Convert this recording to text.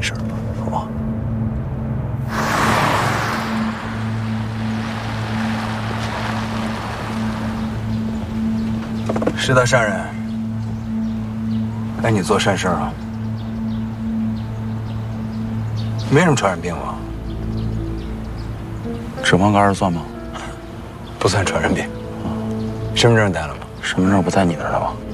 善事儿，好不好？师大善人，该你做善事了。没什么传染病吧？ 脂肪肝算吗？ 不算传染病。身份证带了吗？ 身份证不在你那儿了吧？